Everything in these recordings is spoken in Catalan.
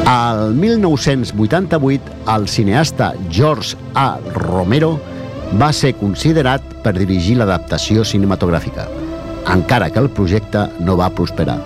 Al 1988, el cineasta George A. Romero va ser considerat per dirigir l'adaptació cinematogràfica, encara que el projecte no va prosperar.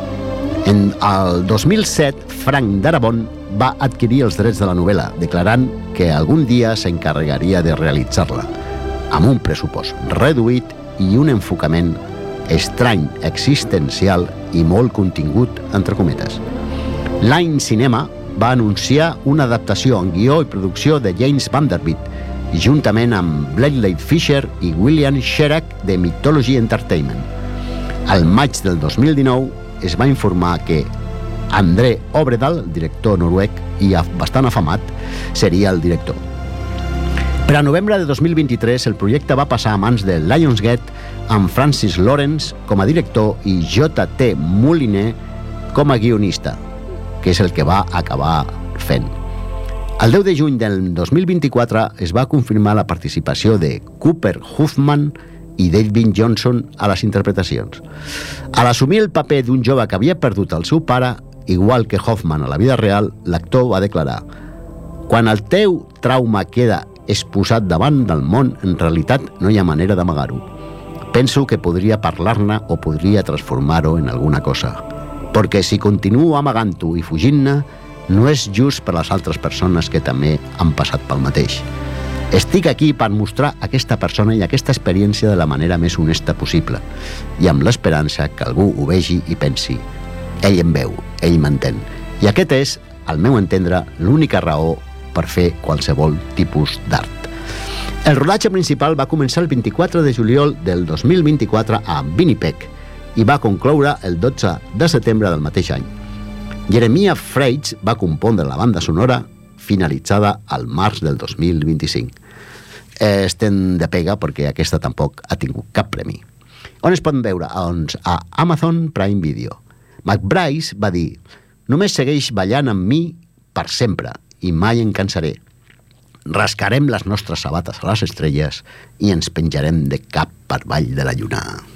En el 2007, Frank Darabont va adquirir els drets de la novel·la, declarant que algun dia s'encarregaria de realitzar-la, amb un pressupost reduït i un enfocament estrany, existencial i molt contingut, entre cometes. Line Cinema va anunciar una adaptació en guió i producció de James Vanderbilt, juntament amb Blake Fisher i William Sherak de Mythology Entertainment. Al maig del 2019 es va informar que André Øvredal, director noruec i bastant afamat, seria el director. Per a novembre de 2023, el projecte va passar a mans de Lionsgate amb Francis Lawrence com a director i J.T. Moline com a guionista, que és el que va acabar fent. El 10 de juny del 2024 es va confirmar la participació de Cooper Hoffman i David Johnson a les interpretacions. A l'assumir el paper d'un jove que havia perdut el seu pare, igual que Hoffman a la vida real, l'actor va declarar: «Quan el teu trauma queda exposat davant del món, en realitat no hi ha manera d'amagar-ho. Penso que podria parlar-ne o podria transformar-ho en alguna cosa. Perquè si continuo amagant-ho i fugint-ne, no és just per a les altres persones que també han passat pel mateix. Estic aquí per mostrar aquesta persona i aquesta experiència de la manera més honesta possible i amb l'esperança que algú ho vegi i pensi: ell em veu, ell m'entén. I aquest és, al meu entendre, l'única raó per fer qualsevol tipus d'art». El rodatge principal va començar el 24 de juliol del 2024 a Winnipeg i va concloure el 12 de setembre del mateix any. Jeremiah Freitz va compondre la banda sonora, finalitzada al març del 2025. Estem de pega perquè aquesta tampoc ha tingut cap premi. On es poden veure? Doncs a Amazon Prime Video. McBride va dir: «Només segueix ballant amb mi per sempre i mai em cansaré. Rascarem les nostres sabates a les estrelles i ens penjarem de cap per avall de la lluna».